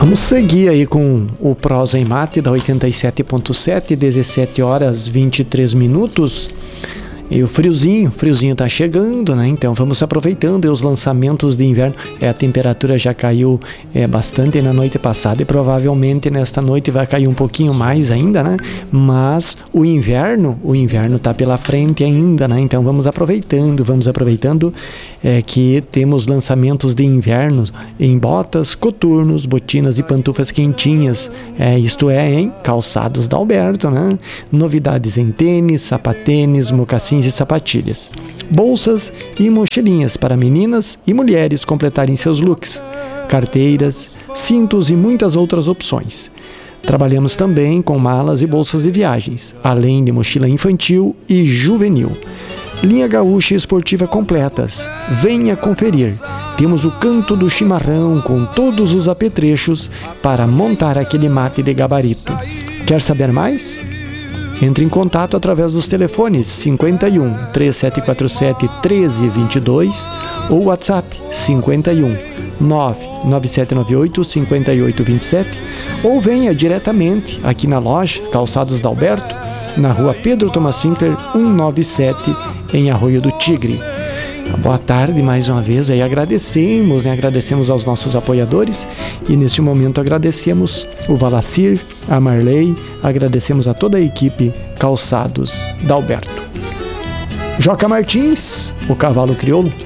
Vamos seguir aí com o Prosa em Mate da 87.7, 17 horas 23 minutos. E o friozinho tá chegando, né? Então vamos aproveitando os lançamentos de inverno. A temperatura já caiu bastante na noite passada e provavelmente nesta noite vai cair um pouquinho mais ainda, né? Mas o inverno tá pela frente ainda, né? Então vamos aproveitando que temos lançamentos de inverno em botas, coturnos, botinas e pantufas quentinhas. Isto é, em calçados da Alberto, né? Novidades em tênis, sapatênis, mocassins e sapatilhas. Bolsas e mochilinhas para meninas e mulheres completarem seus looks. Carteiras, cintos e muitas outras opções. Trabalhamos também com malas e bolsas de viagens, além de mochila infantil e juvenil. Linha gaúcha e esportiva completas. Venha conferir. Temos o canto do chimarrão com todos os apetrechos para montar aquele mate de gabarito. Quer saber mais? Entre em contato através dos telefones 51 3747 1322 ou WhatsApp 51 99798 5827 ou venha diretamente aqui na loja Calçados da Alberto, na rua Pedro Thomas Winkler 197 em Arroio do Tigre. Boa tarde mais uma vez, aí agradecemos aos nossos apoiadores e neste momento agradecemos o Valacir, a Marley, agradecemos a toda a equipe Calçados da Alberto. Joca Martins, o cavalo crioulo.